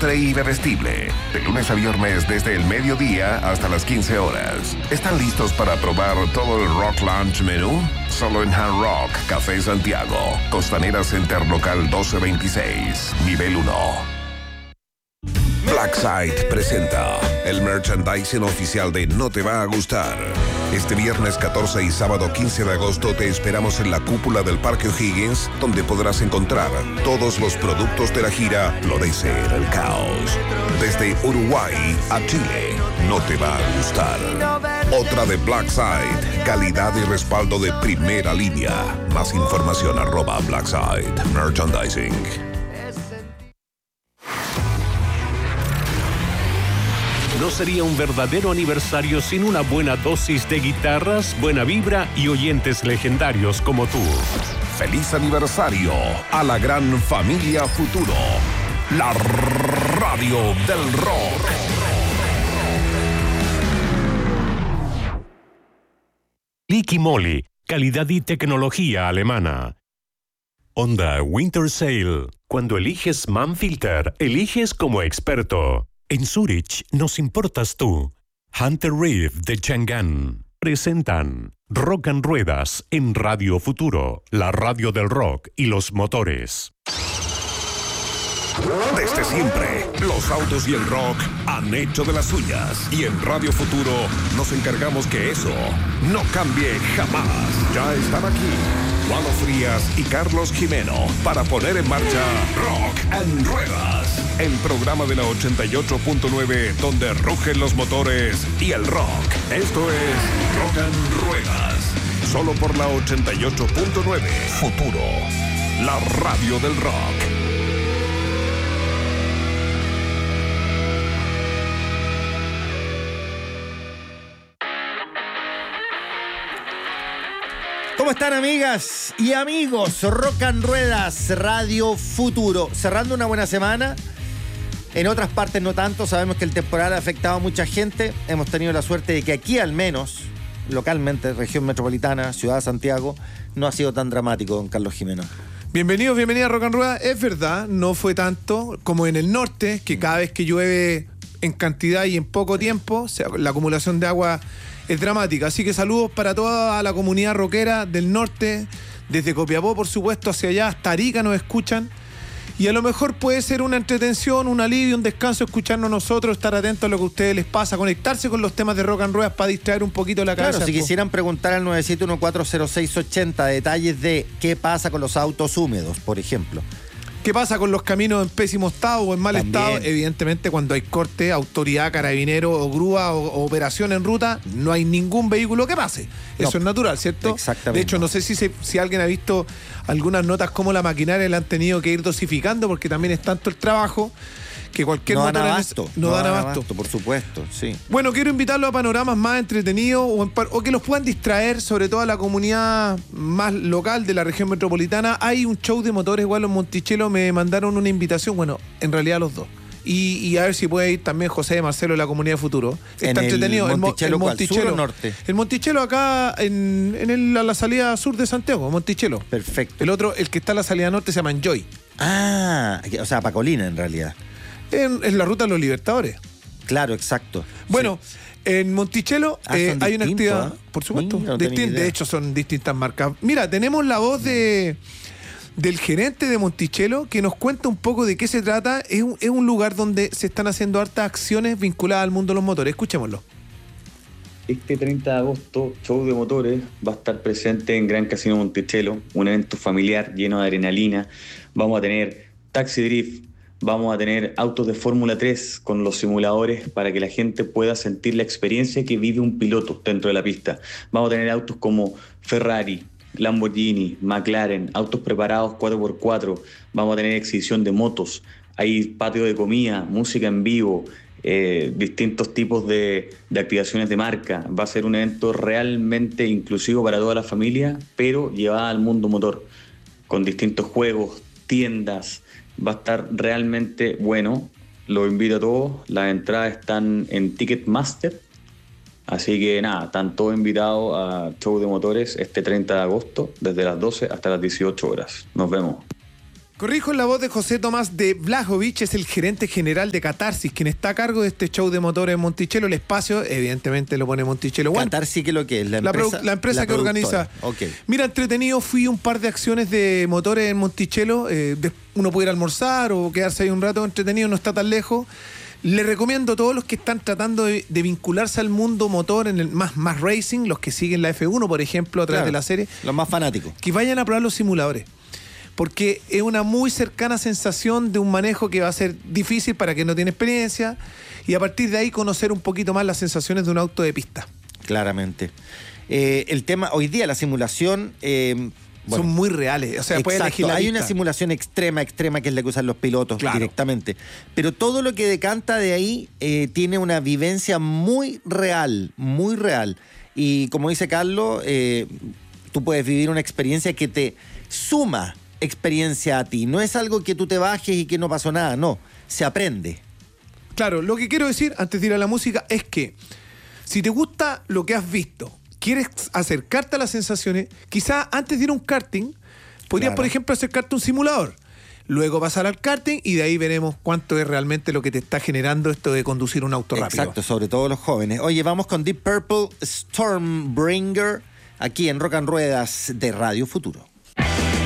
ilustre y bebestible. De lunes a viernes desde el mediodía hasta las 15 horas. ¿Están listos para probar todo el Rock Lounge menú? Solo en Hard Rock, Café Santiago, Costanera Center Local 1226, nivel 1. Blackside presenta el merchandising oficial de No Te Va a Gustar. Este viernes 14 y sábado 15 de agosto te esperamos en la cúpula del Parque O'Higgins, donde podrás encontrar todos los productos de la gira Florece el Caos. Desde Uruguay a Chile, No Te Va a Gustar. Otra de Blackside, calidad y respaldo de primera línea. Más información @Blackside Merchandising. No sería un verdadero aniversario sin una buena dosis de guitarras, buena vibra y oyentes legendarios como tú. Feliz aniversario a la gran familia Futuro, la radio del rock. Liqui Moly, calidad y tecnología alemana. Honda Winter Sale. Cuando eliges Manfilter, eliges como experto. En Zurich nos importas tú. Hunter Reef de Chang'an presentan Rock and Ruedas en Radio Futuro, la radio del rock y los motores. Desde siempre, los autos y el rock han hecho de las suyas. Y en Radio Futuro nos encargamos que eso no cambie jamás. Ya están aquí Walo Frías y Carlos Jimeno para poner en marcha Rock and Ruedas, el programa de la 88.9 donde rugen los motores y el rock. Esto es Rock and Ruedas, solo por la 88.9 Futuro, la radio del rock. ¿Cómo están, amigas y amigos? Rock and Ruedas, Radio Futuro. Cerrando una buena semana. En otras partes no tanto. Sabemos que el temporal ha afectado a mucha gente. Hemos tenido la suerte de que aquí, al menos, localmente, región metropolitana, ciudad de Santiago, no ha sido tan dramático, don Carlos Jimeno. Bienvenidos, bienvenida a Rock and Ruedas. Es verdad, no fue tanto como en el norte, que cada vez que llueve en cantidad y en poco tiempo, la acumulación de agua es dramática. Así que saludos para toda la comunidad rockera del norte, desde Copiapó, por supuesto, hacia allá, hasta Arica nos escuchan. Y a lo mejor puede ser una entretención, un alivio, un descanso escucharnos nosotros, estar atentos a lo que a ustedes les pasa, conectarse con los temas de Rock and Ruedas para distraer un poquito la cabeza. Claro, si quisieran preguntar al 97140680 detalles de qué pasa con los autos húmedos, por ejemplo. ¿Qué pasa con los caminos en pésimo estado o en mal estado? Evidentemente, cuando hay corte, autoridad, carabinero o grúa o operación en ruta, no hay ningún vehículo que pase. Eso es natural, ¿cierto? Exactamente. De hecho, no sé si alguien ha visto algunas notas cómo la maquinaria la han tenido que ir dosificando, porque también es tanto el trabajo que cualquier no motor dan abasto. No dan abasto, por supuesto, sí. Bueno, quiero invitarlos a panoramas más entretenidos o que los puedan distraer, sobre todo a la comunidad más local de la región metropolitana. Hay un show de motores igual en Monticello, me mandaron una invitación, bueno, en realidad los dos. Y a ver si puede ir también José de Marcelo de la Comunidad de Futuro. Está entretenido. ¿El Monticello cuál? ¿Sur o norte? El Monticello acá a la salida sur de Santiago, Monticello. Perfecto. El otro, el que está a la salida norte, se llama Enjoy. Ah, o sea, Pacolina en realidad. Es la ruta de los Libertadores. Claro, exacto. Bueno, sí. En Monticello hay una actividad, por supuesto, no de hecho son distintas marcas. Mira, tenemos la voz del gerente de Monticello que nos cuenta un poco de qué se trata. Es un lugar donde se están haciendo hartas acciones vinculadas al mundo de los motores. Escuchémoslo. Este 30 de agosto, Show de Motores va a estar presente en Gran Casino Monticello, un evento familiar lleno de adrenalina. Vamos a tener taxi drift, vamos a tener autos de Fórmula 3 con los simuladores para que la gente pueda sentir la experiencia que vive un piloto dentro de la pista. Vamos a tener autos como Ferrari, Lamborghini, McLaren, autos preparados 4x4. Vamos a tener exhibición de motos, hay patio de comida, música en vivo, distintos tipos de activaciones de marca. Va a ser un evento realmente inclusivo para toda la familia, pero llevada al mundo motor, con distintos juegos, tiendas. Va a estar realmente bueno. Los invito a todos. Las entradas están en Ticketmaster. Así que nada, están todos invitados a Show de Motores este 30 de agosto, desde las 12 hasta las 18 horas. Nos vemos. Corrijo, en la voz de José Tomás de Blajovic, es el gerente general de Catarsis, quien está a cargo de este show de motores en Monticello. El espacio, evidentemente, lo pone Monticello One. Catarsis, ¿qué es lo que es? La empresa que organiza. Okay. Mira, entretenido, fui a un par de acciones de motores en Monticello. Uno puede ir a almorzar o quedarse ahí un rato entretenido, no está tan lejos. Le recomiendo a todos los que están tratando de vincularse al mundo motor en el más racing, los que siguen la F1, por ejemplo, a través de la serie. Los más fanáticos. Que vayan a probar los simuladores. Porque es una muy cercana sensación de un manejo que va a ser difícil para quien no tiene experiencia, y a partir de ahí conocer un poquito más las sensaciones de un auto de pista. Claramente. El tema, hoy día la simulación... son muy reales. O sea, puedes elegir la hay pista. una simulación extrema que es la que usan los pilotos directamente. Pero todo lo que decanta de ahí tiene una vivencia muy real. Y como dice Carlos, tú puedes vivir una experiencia que te suma experiencia a ti. No es algo que tú te bajes y que no pasó nada, no. Se aprende. Claro, lo que quiero decir antes de ir a la música es que si te gusta lo que has visto, quieres acercarte a las sensaciones, quizás antes de ir a un karting, podrías, por ejemplo, acercarte a un simulador. Luego pasar al karting y de ahí veremos cuánto es realmente lo que te está generando esto de conducir un auto rápido. Exacto, sobre todo los jóvenes. Oye, vamos con Deep Purple, Stormbringer, aquí en Rock and Ruedas de Radio Futuro.